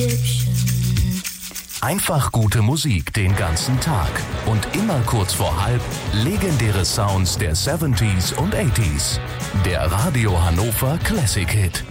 Einfach gute Musik den ganzen Tag und immer kurz vor halb legendäre Sounds der 70s und 80s. Der Radio Hannover Classic Hit.